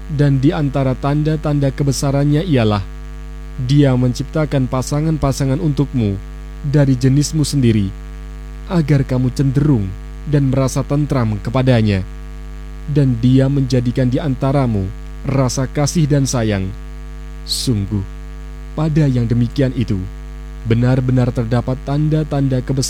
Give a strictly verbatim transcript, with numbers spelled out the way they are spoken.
Dan di antara tanda-tanda kebesarannya ialah Dia menciptakan pasangan-pasangan untukmu dari jenismu sendiri, agar kamu cenderung dan merasa tentram kepadanya. Dan Dia menjadikan di antaramu rasa kasih dan sayang. Sungguh, pada yang demikian itu benar-benar terdapat tanda-tanda kebesaran